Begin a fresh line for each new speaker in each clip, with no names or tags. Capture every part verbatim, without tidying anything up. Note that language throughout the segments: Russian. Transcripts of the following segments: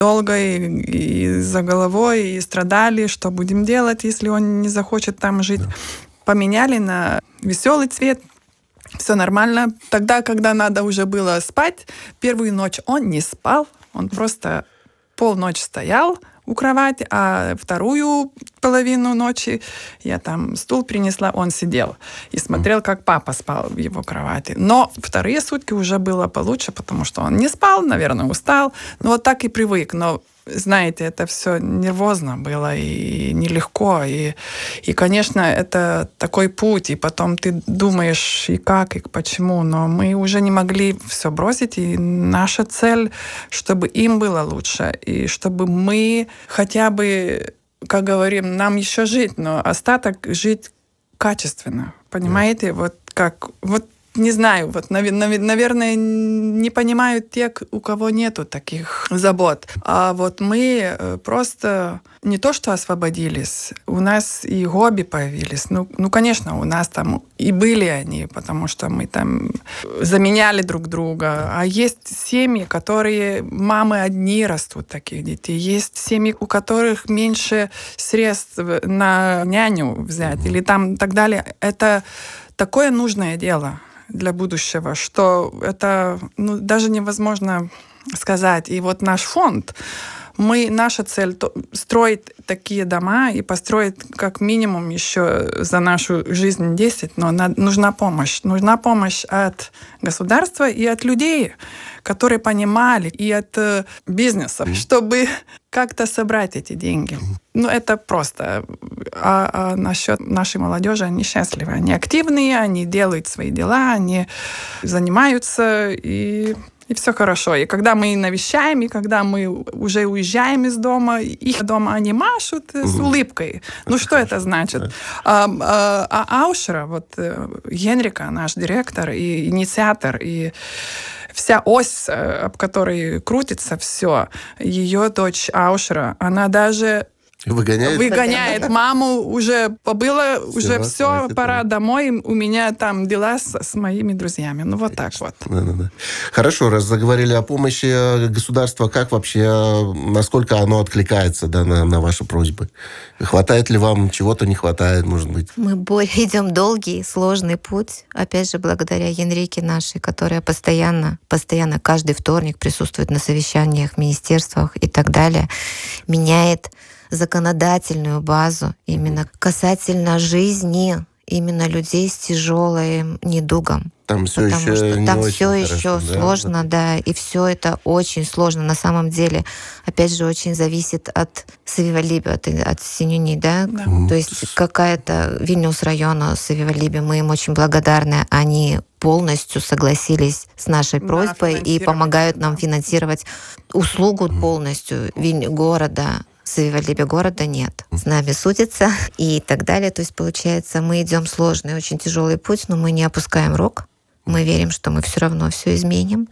долго и, и за головой, и страдали, что будем делать, если он не захочет там жить. Да. Поменяли на веселый цвет. Все нормально. Тогда, когда надо уже было спать, первую ночь он не спал, он просто полночи стоял у кровати, а вторую половину ночи я там стул принесла, он сидел и смотрел, как папа спал в его кровати. Но вторые сутки уже было получше, потому что он не спал, наверное, устал. Ну, вот так и привык. Но, знаете, это все нервозно было и нелегко. И, и, конечно, это такой путь. И потом ты думаешь, и как, и почему. Но мы уже не могли все бросить. И наша цель, чтобы им было лучше. И чтобы мы хотя бы, как говорим, нам еще жить, но остаток жить качественно. Понимаете? Yeah. Вот как... Вот не знаю, вот, наверное, не понимают те, у кого нету таких забот. А вот мы просто не то что освободились, у нас и хобби появились. Ну, ну, конечно, у нас там и были они, потому что мы там заменяли друг друга. А есть семьи, которые мамы одни растут таких детей. Есть семьи, у которых меньше средств на няню взять или там так далее. Это такое нужное дело для будущего, что это ну, даже невозможно сказать. И вот наш фонд, мы, наша цель строить такие дома и построить как минимум еще за нашу жизнь десять, но нужна помощь. Нужна помощь от государства и от людей, которые понимали, и от э, бизнеса, mm-hmm. чтобы как-то собрать эти деньги. Ну, это просто. А, а насчет нашей молодежи, они счастливы. Они активные, они делают свои дела, они занимаются, и, и все хорошо. И когда мы навещаем, и когда мы уже уезжаем из дома, их дома они машут mm-hmm. с улыбкой. Ну, что это значит? Yeah. А, а, а Аушера, вот Генрика, наш директор и инициатор, и вся ось, об которой крутится все, ее дочь Аушера, она даже
выгоняет,
выгоняет маму, уже побыла, все, уже все, пора домой, у меня там дела с, с моими друзьями. Ну, вот так вот.
Да, да, да. Хорошо, раз заговорили о помощи государства, как вообще, насколько оно откликается да, на, на ваши просьбы? Хватает ли вам, чего-то не хватает, может быть?
Мы идем долгий, сложный путь, опять же, благодаря Енрике нашей, которая постоянно, постоянно каждый вторник присутствует на совещаниях в министерствах и так далее, меняет законодательную базу именно касательно жизни именно людей с тяжелым недугом.
Там все
Потому
еще
что
не
там
очень
все
хорошо,
еще
да?
сложно, да, и все это очень сложно. На самом деле, опять же, очень зависит от Савивалиби, от, от Синюни, да? да. Mm-hmm. То есть какая-то Вильнюс района Савивалиби, мы им очень благодарны, они полностью согласились с нашей да, просьбой и помогают нам да. финансировать услугу mm-hmm. полностью города. Савивалиби города нет. С нами судятся и так далее. То есть, получается, мы идем сложный, очень тяжелый путь, но мы не опускаем рук. Мы верим, что мы все равно все изменим.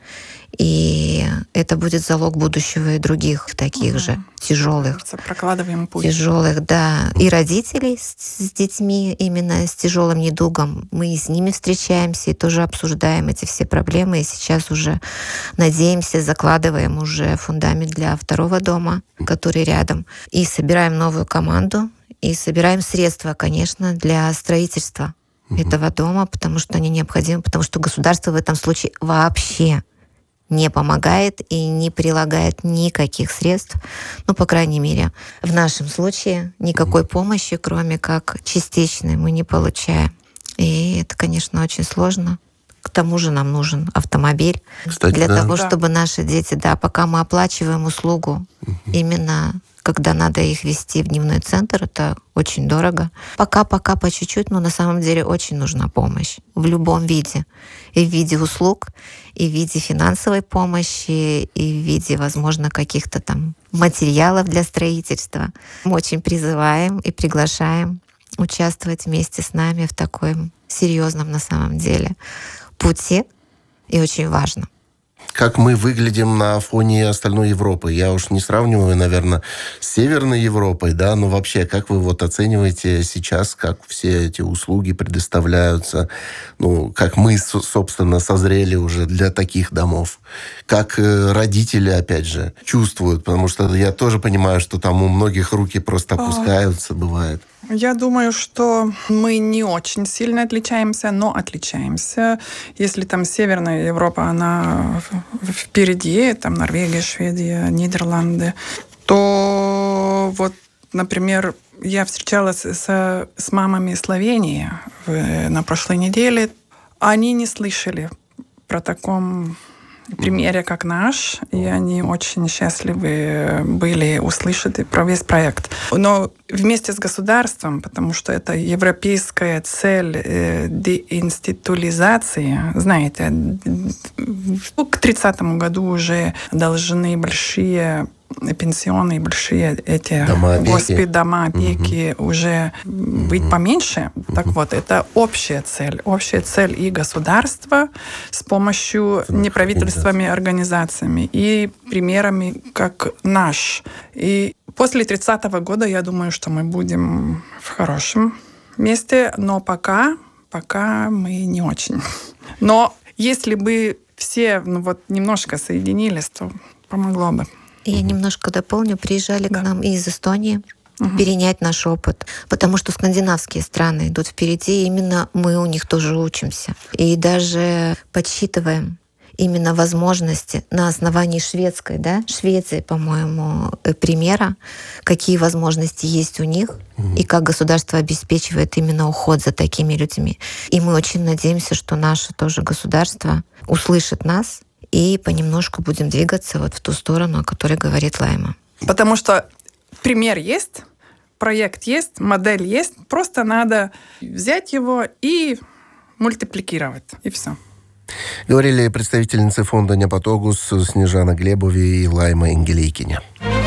И это будет залог будущего и других таких угу. же тяжелых.
Прокладываем путь.
Тяжелых, да. И родителей с, с детьми именно с тяжелым недугом. Мы с ними встречаемся и тоже обсуждаем эти все проблемы. И сейчас уже надеемся, закладываем уже фундамент для второго дома, который рядом. И собираем новую команду. И собираем средства, конечно, для строительства этого дома, потому что они необходимы, потому что государство в этом случае вообще не помогает и не прилагает никаких средств, ну, по крайней мере, в нашем случае никакой помощи, кроме как частичной, мы не получаем. И это, конечно, очень сложно. К тому же нам нужен автомобиль. Кстати, для да. того, да. чтобы наши дети, да, пока мы оплачиваем услугу, угу. именно когда надо их везти в дневной центр, это очень дорого. Пока-пока по чуть-чуть, но на самом деле очень нужна помощь в любом виде. И в виде услуг, и в виде финансовой помощи, и в виде, возможно, каких-то там материалов для строительства. Мы очень призываем и приглашаем участвовать вместе с нами в таком серьезном, на самом деле, пути. И очень важно.
как мы выглядим на фоне остальной Европы. Я уж не сравниваю, наверное, с Северной Европой, да, но вообще, как вы вот оцениваете сейчас, как все эти услуги предоставляются, ну, как мы, собственно, созрели уже для таких домов, как родители, опять же, чувствуют, потому что я тоже понимаю, что там у многих руки просто опускаются, бывает.
Я думаю, что мы не очень сильно отличаемся, но отличаемся. Если там Северная Европа, она впереди, там Норвегия, Швеция, Нидерланды, то вот, например, я встречалась с, с мамами Словении в, на прошлой неделе. Они не слышали про таком примере, как наш, и они очень счастливы были услышать про весь проект. Но вместе с государством, потому что это европейская цель э, деинституализации, знаете, к тридцатому году уже должны большие пенсионные, большие эти госпитали, дома опеки угу. уже угу. быть поменьше. Угу. Так вот, это общая цель. Общая цель и государства с помощью неправительственными организациями и примерами, как наш. И после тридцатого года, я думаю, что мы будем в хорошем месте, но пока, пока мы не очень. Но если бы все ну, вот, немножко соединились, то помогло бы.
Я немножко дополню. Приезжали да. к нам из Эстонии угу. перенять наш опыт, потому что скандинавские страны идут впереди, и именно мы у них тоже учимся. И даже подсчитываем именно возможности на основании шведской, да, Швеции, по-моему, примера, какие возможности есть у них, угу. и как государство обеспечивает именно уход за такими людьми. И мы очень надеемся, что наше тоже государство услышит нас, и понемножку будем двигаться вот в ту сторону, о которой говорит Лайма.
Потому что пример есть, проект есть, модель есть, просто надо взять его и мультипликировать, и все.
Говорили представительницы фонда «Непотогус» Снежана Глебови и Лайма Ингелейкиня.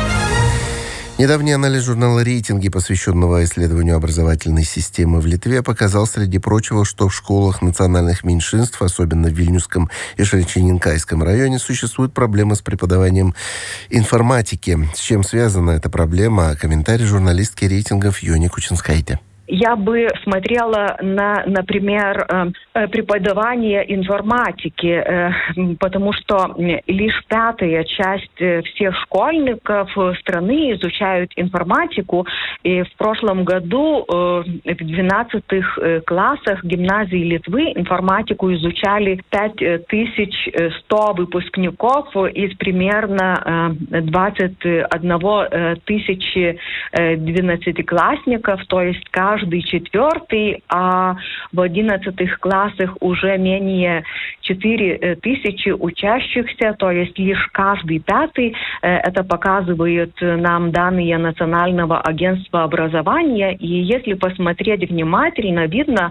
Недавний анализ журнала «Рейтинги», посвященного исследованию образовательной системы в Литве, показал, среди прочего, что в школах национальных меньшинств, особенно в Вильнюсском и Шальчининкайском районе, существуют проблемы с преподаванием информатики. С чем связана эта проблема? Комментарий журналистки «Рейтингов» Йони Кучинскайте.
Я бы смотрела на, например, преподавание информатики, потому что лишь пятая часть всех школьников страны изучают информатику. И в прошлом году в двенадцатых классах гимназии Литвы информатику изучали пять тысяч сто выпускников из примерно двадцать одна тысячи двенадцатиклассников, то есть каждый каждый четвертый, а в одиннадцатых классах уже менее четыре тысячи учащихся, то есть лишь каждый пятый. Это показывают нам данные Национального агентства образования. И если посмотреть внимательно, видно,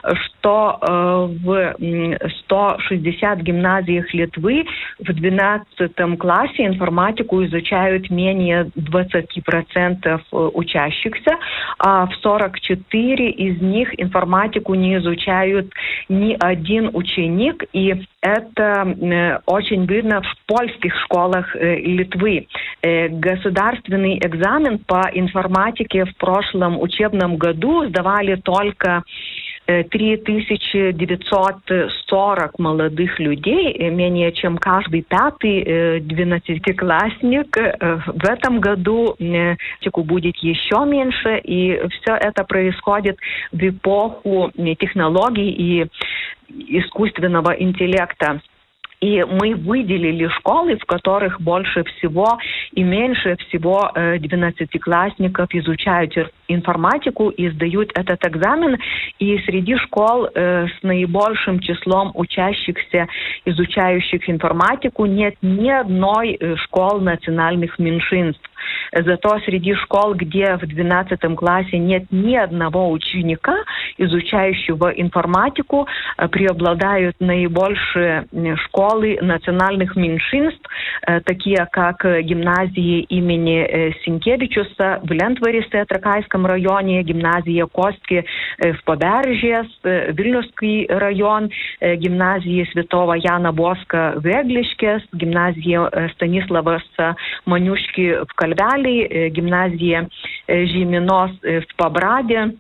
что в ста шестидесяти гимназиях Литвы в двенадцатом классе информатику изучают менее двадцати процентов учащихся, а в сорок четыре из них информатику не изучают ни один ученик, и это э, очень видно в польских школах э, Литвы. Э, государственный экзамен по информатике в прошлом учебном году сдавали только три тысячи девятьсот сорок молодых людей, менее чем каждый пятый двенадцатиклассник. В этом году будет еще меньше, и все это происходит в эпоху технологий и искусственного интеллекта. И мы выделили школы, в которых больше всего и меньше всего двенадцатиклассников изучают информатику и сдают этот экзамен. И среди школ э, с наибольшим числом учащихся, изучающих информатику, нет ни одной школы национальных меньшинств. Зато среди школ, где в двенадцатом классе нет ни одного ученика, изучающего информатику, преобладают наибольшие школы национальных меньшинств, такие как гимназии имени Синкевичуса в Лентварисе, Тракайском районе, гимназия Костки в Побережье, Вильнюсский район, гимназии Святого Яна Боска в Эглишке, гимназия Станислава Манюшки в Кальвяле, гимназия Жиминос в Побраде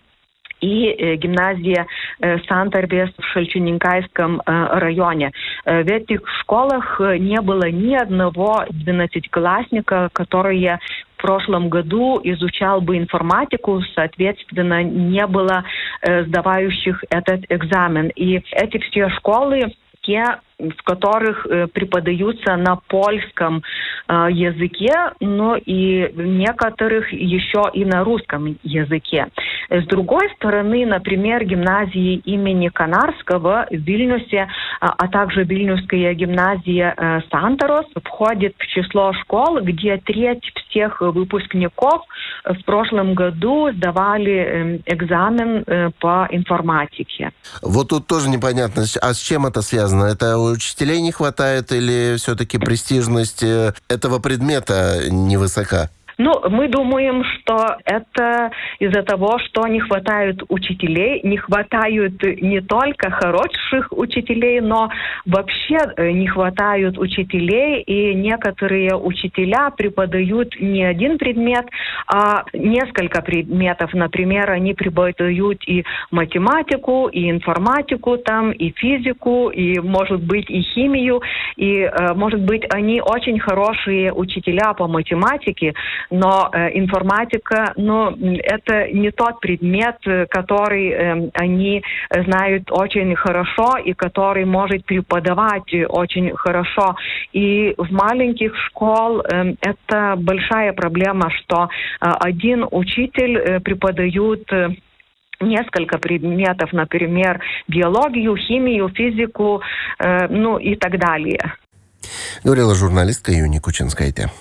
и гимназия Санторбес в Шальчунинкайском районе. В этих школах не было ни одного двенадцатиклассника, которые в прошлом году изучал бы информатику, соответственно, не было сдавающих этот экзамен. И эти все школы, те, в которых э, преподаются на польском э, языке, но и некоторых еще и на русском языке. С другой стороны, например, гимназии имени Канарского в Вильнюсе, а, а также Вильнюсская гимназия э, Санторос входит в число школ, где треть всех выпускников в прошлом году сдавали э, экзамен э, по информатике.
Вот тут тоже непонятно, а с чем это связано? Это учителей не хватает или все-таки престижность этого предмета невысока?
Ну, мы думаем, что это из-за того, что не хватает учителей, не хватает не только хороших учителей, но вообще не хватает учителей, и некоторые учителя преподают не один предмет, а несколько предметов. Например, они преподают и математику, и информатику, там, и физику, и, может быть, и химию, и, может быть, они очень хорошие учителя по математике, но э, информатика, ну, это не тот предмет, который э, они знают очень хорошо и который может преподавать очень хорошо. И в маленьких школах э, это большая проблема, что э, один учитель э, преподает э, несколько предметов, например, биологию, химию, физику, э, ну и так далее.
Говорила журналистка Юния Кучинская.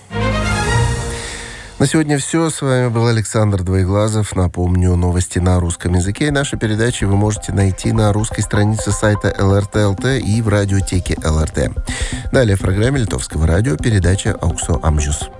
На сегодня все. С вами был Александр Двоеглазов. Напомню, новости на русском языке и наши передачи вы можете найти на русской странице сайта эл эр тэ точка эл тэ и в радиотеке эл эр тэ. Далее в программе Литовского радио передача «Ауксо Амжус».